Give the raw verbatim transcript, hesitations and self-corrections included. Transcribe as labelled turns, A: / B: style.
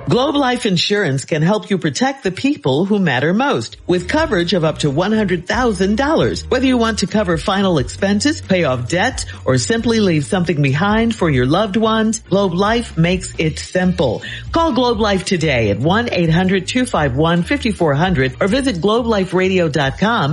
A: Globe Life Insurance can help you protect the people who matter most with coverage of up to one hundred thousand dollars. Whether you want to cover final expenses, pay off debt, or simply leave something behind for your loved ones, Globe Life makes it simple. Call Globe Life today at one eight hundred two five one five four zero zero or visit globe life radio dot com